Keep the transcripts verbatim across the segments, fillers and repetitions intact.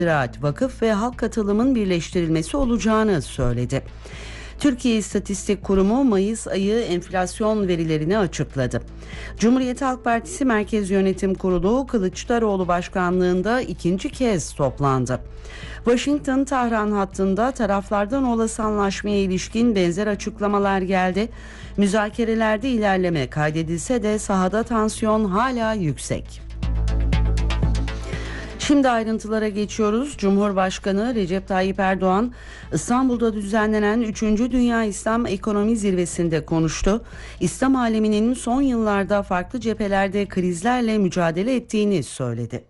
Ziraat, vakıf ve halk katılımın birleştirilmesi olacağını söyledi. Türkiye İstatistik Kurumu Mayıs ayı enflasyon verilerini açıkladı. Cumhuriyet Halk Partisi Merkez Yönetim Kurulu Kılıçdaroğlu başkanlığında ikinci kez toplandı. Washington-Tahran hattında taraflardan olası anlaşmaya ilişkin benzer açıklamalar geldi. Müzakerelerde ilerleme kaydedilse de sahada tansiyon hala yüksek. Şimdi ayrıntılara geçiyoruz. Cumhurbaşkanı Recep Tayyip Erdoğan, İstanbul'da düzenlenen üçüncü Dünya İslam Ekonomi Zirvesi'nde konuştu. İslam aleminin son yıllarda farklı cephelerde krizlerle mücadele ettiğini söyledi.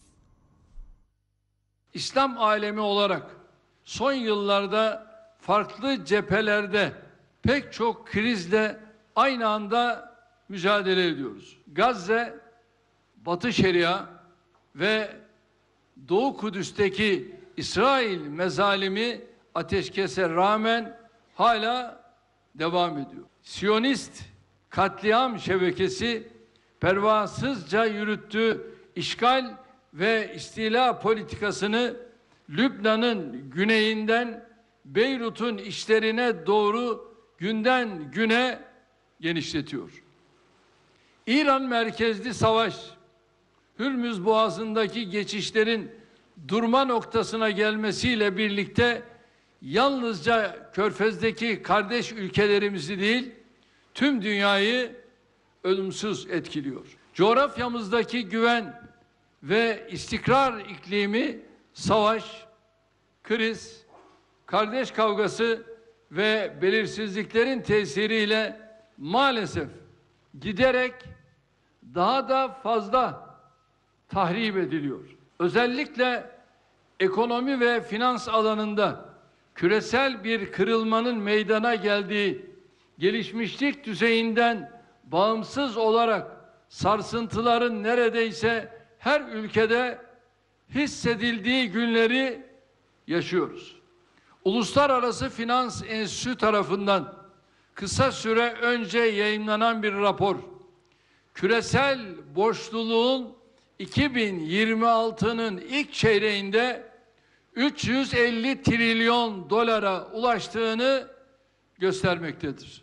İslam alemi olarak son yıllarda farklı cephelerde pek çok krizle aynı anda mücadele ediyoruz. Gazze, Batı Şeria ve Doğu Kudüs'teki İsrail mezalimi ateşkese rağmen hala devam ediyor. Siyonist katliam şebekesi pervasızca yürüttüğü işgal ve istila politikasını Lübnan'ın güneyinden Beyrut'un içlerine doğru günden güne genişletiyor. İran merkezli savaş, Hürmüz Boğazı'ndaki geçişlerin durma noktasına gelmesiyle birlikte yalnızca Körfez'deki kardeş ülkelerimizi değil, tüm dünyayı ölümsüz etkiliyor. Coğrafyamızdaki güven ve istikrar iklimi savaş, kriz, kardeş kavgası ve belirsizliklerin tesiriyle maalesef giderek daha da fazla tahrip ediliyor. Özellikle ekonomi ve finans alanında küresel bir kırılmanın meydana geldiği, gelişmişlik düzeyinden bağımsız olarak sarsıntıların neredeyse her ülkede hissedildiği günleri yaşıyoruz. Uluslararası Finans Enstitüsü tarafından kısa süre önce yayınlanan bir rapor, küresel borçluluğun iki bin yirmi altının ilk çeyreğinde üç yüz elli trilyon dolara ulaştığını göstermektedir.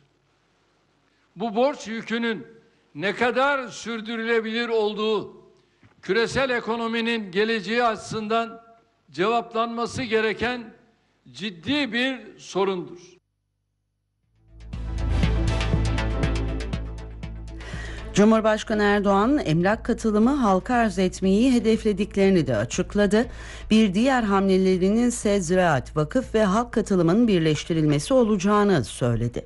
Bu borç yükünün ne kadar sürdürülebilir olduğu, küresel ekonominin geleceği açısından cevaplanması gereken ciddi bir sorundur. Cumhurbaşkanı Erdoğan, emlak katılımı halka arz etmeyi hedeflediklerini de açıkladı. Bir diğer hamlelerinin ise ziraat, vakıf ve halk katılımının birleştirilmesi olacağını söyledi.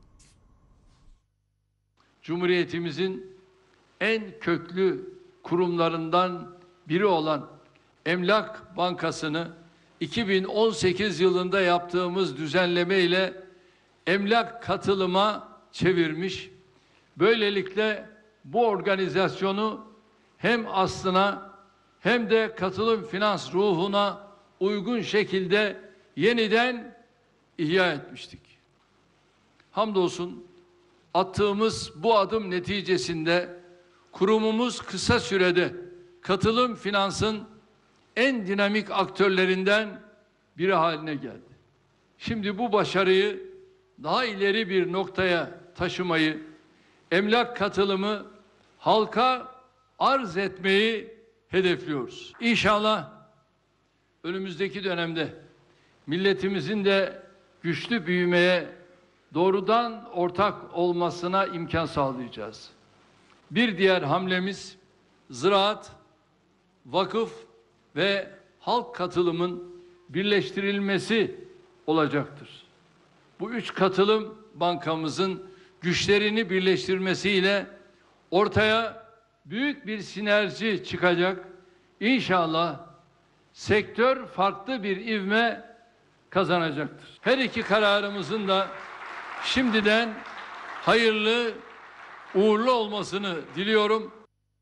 Cumhuriyetimizin en köklü kurumlarından biri olan Emlak Bankası'nı iki bin on sekiz yılında yaptığımız düzenleme ile emlak katılıma çevirmiş. Böylelikle bu organizasyonu hem aslına hem de katılım finans ruhuna uygun şekilde yeniden ihya etmiştik. Hamdolsun attığımız bu adım neticesinde kurumumuz kısa sürede katılım finansın en dinamik aktörlerinden biri haline geldi. Şimdi bu başarıyı daha ileri bir noktaya taşımayı, emlak katılımı halka arz etmeyi hedefliyoruz. İnşallah önümüzdeki dönemde milletimizin de güçlü büyümeye doğrudan ortak olmasına imkan sağlayacağız. Bir diğer hamlemiz ziraat, vakıf ve halk katılımın birleştirilmesi olacaktır. Bu üç katılım bankamızın güçlerini birleştirmesiyle ortaya büyük bir sinerji çıkacak. İnşallah sektör farklı bir ivme kazanacaktır. Her iki kararımızın da şimdiden hayırlı, uğurlu olmasını diliyorum.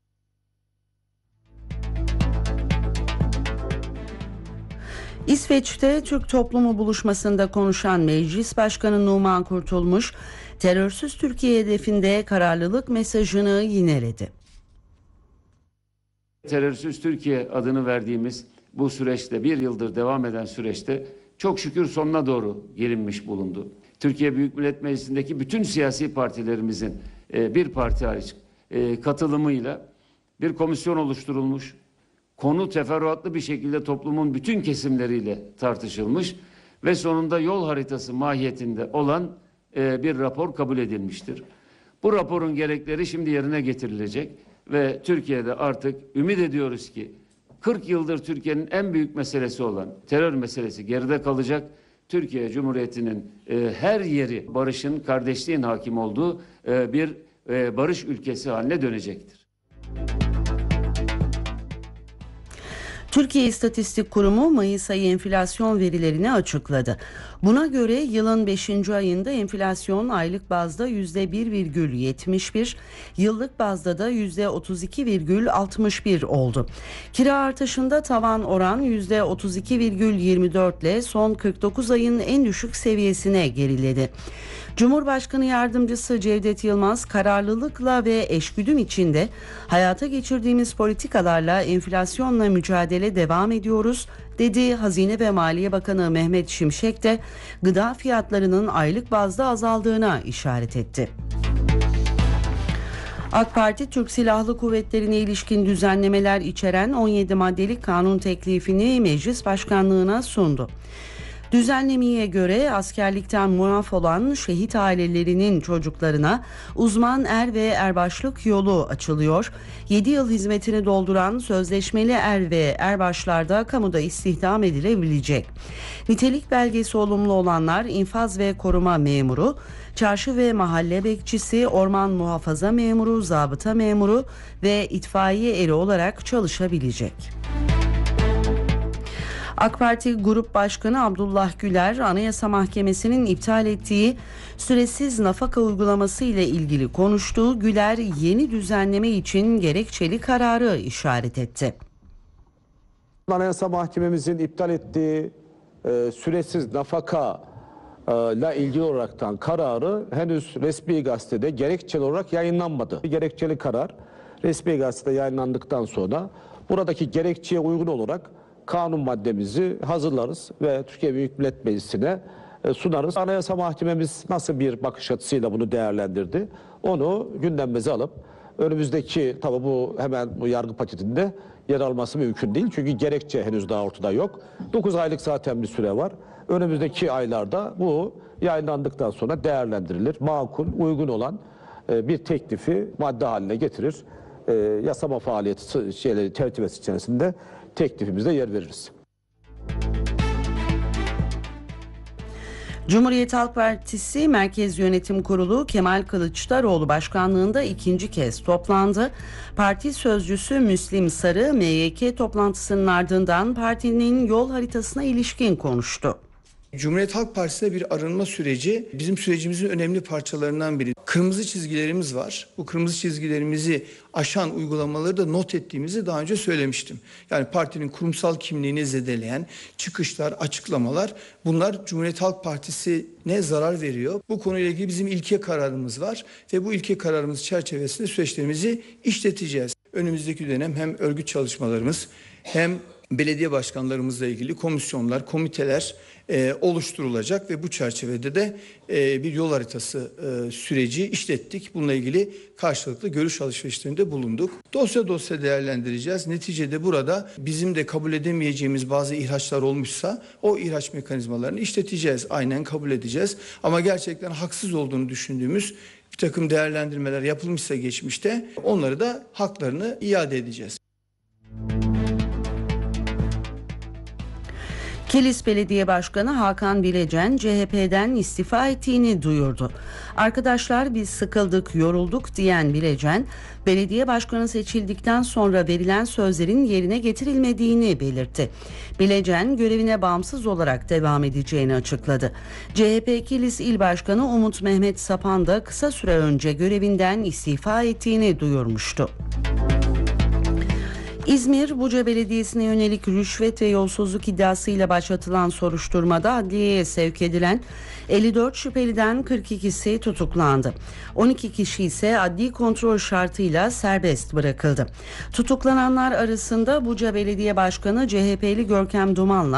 İsveç'te Türk toplumu buluşmasında konuşan Meclis Başkanı Numan Kurtulmuş, terörsüz Türkiye hedefinde kararlılık mesajını yineledi. Terörsüz Türkiye adını verdiğimiz bu süreçte, bir yıldır devam eden süreçte çok şükür sonuna doğru gelinmiş bulundu. Türkiye Büyük Millet Meclisi'ndeki bütün siyasi partilerimizin e, bir parti hariç e, katılımıyla bir komisyon oluşturulmuş. Konu teferruatlı bir şekilde toplumun bütün kesimleriyle tartışılmış ve sonunda yol haritası mahiyetinde olan e, bir rapor kabul edilmiştir. Bu raporun gerekleri şimdi yerine getirilecek ve Türkiye'de artık ümit ediyoruz ki kırk yıldır Türkiye'nin en büyük meselesi olan terör meselesi geride kalacak. Türkiye Cumhuriyeti'nin e, her yeri barışın, kardeşliğin hakim olduğu e, bir e, barış ülkesi haline dönecektir. Türkiye İstatistik Kurumu Mayıs ayı enflasyon verilerini açıkladı. Buna göre yılın beşinci ayında enflasyon aylık bazda yüzde bir virgül yetmiş bir, yıllık bazda da yüzde otuz iki virgül altmış bir oldu. Kira artışında tavan oran yüzde otuz iki virgül yirmi dört ile son kırk dokuz ayın en düşük seviyesine geriledi. Cumhurbaşkanı Yardımcısı Cevdet Yılmaz kararlılıkla ve eşgüdüm içinde hayata geçirdiğimiz politikalarla enflasyonla mücadele devam ediyoruz dedi. Hazine ve Maliye Bakanı Mehmet Şimşek de gıda fiyatlarının aylık bazda azaldığına işaret etti. AK Parti, Türk Silahlı Kuvvetleri'ne ilişkin düzenlemeler içeren on yedi maddelik kanun teklifini Meclis Başkanlığı'na sundu. Düzenlemeye göre askerlikten muaf olan şehit ailelerinin çocuklarına uzman er ve erbaşlık yolu açılıyor. yedi yıl hizmetini dolduran sözleşmeli er ve erbaşlarda kamuda istihdam edilebilecek. Nitelik belgesi olumlu olanlar infaz ve koruma memuru, çarşı ve mahalle bekçisi, orman muhafaza memuru, zabıta memuru ve itfaiye eri olarak çalışabilecek. AK Parti Grup Başkanı Abdullah Güler, Anayasa Mahkemesi'nin iptal ettiği süresiz nafaka uygulaması ile ilgili konuştu. Güler, yeni düzenleme için gerekçeli kararı işaret etti. Anayasa Mahkememizin iptal ettiği e, süresiz nafaka e, ile ilgili olaraktan kararı henüz resmi gazetede gerekçeli olarak yayınlanmadı. Gerekçeli karar resmi gazetede yayınlandıktan sonra buradaki gerekçeye uygun olarak kanun maddemizi hazırlarız ve Türkiye Büyük Millet Meclisi'ne sunarız. Anayasa Mahkememiz nasıl bir bakış açısıyla bunu değerlendirdi? Onu gündemimize alıp önümüzdeki, tabi bu hemen bu yargı paketinde yer alması mümkün değil. Çünkü gerekçe henüz daha ortada yok. dokuz aylık zaten bir süre var. Önümüzdeki aylarda bu yayınlandıktan sonra değerlendirilir. Makul, uygun olan bir teklifi madde haline getirir. Yasama faaliyeti şeyleri tertibesi içerisinde teklifimizde yer veririz. Cumhuriyet Halk Partisi Merkez Yönetim Kurulu Kemal Kılıçdaroğlu başkanlığında ikinci kez toplandı. Parti sözcüsü Müslim Sarı, M Y K toplantısının ardından partinin yol haritasına ilişkin konuştu. Cumhuriyet Halk Partisi'ne bir arınma süreci bizim sürecimizin önemli parçalarından biri. Kırmızı çizgilerimiz var. Bu kırmızı çizgilerimizi aşan uygulamaları da not ettiğimizi daha önce söylemiştim. Yani partinin kurumsal kimliğini zedeleyen çıkışlar, açıklamalar, bunlar Cumhuriyet Halk Partisi'ne zarar veriyor. Bu konuyla ilgili bizim ilke kararımız var ve bu ilke kararımız çerçevesinde süreçlerimizi işleteceğiz. Önümüzdeki dönem hem örgüt çalışmalarımız hem belediye başkanlarımızla ilgili komisyonlar, komiteler e, oluşturulacak ve bu çerçevede de e, bir yol haritası e, süreci işlettik. Bununla ilgili karşılıklı görüş alışverişlerinde bulunduk. Dosya dosya değerlendireceğiz. Neticede burada bizim de kabul edemeyeceğimiz bazı ihraçlar olmuşsa o ihraç mekanizmalarını işleteceğiz. Aynen kabul edeceğiz. Ama gerçekten haksız olduğunu düşündüğümüz bir takım değerlendirmeler yapılmışsa geçmişte onları da haklarını iade edeceğiz. Kilis Belediye Başkanı Hakan Bilecen C H P'den istifa ettiğini duyurdu. Arkadaşlar biz sıkıldık, yorulduk diyen Bilecen, belediye başkanı seçildikten sonra verilen sözlerin yerine getirilmediğini belirtti. Bilecen görevine bağımsız olarak devam edeceğini açıkladı. C H P Kilis İl Başkanı Umut Mehmet Sapan da kısa süre önce görevinden istifa ettiğini duyurmuştu. İzmir, Buca Belediyesi'ne yönelik rüşvet ve yolsuzluk iddiasıyla başlatılan soruşturmada adliyeye sevk edilen elli dört şüpheliden kırk ikisi tutuklandı. on iki kişi ise adli kontrol şartıyla serbest bırakıldı. Tutuklananlar arasında Buca Belediye Başkanı C H P'li Görkem Duman'la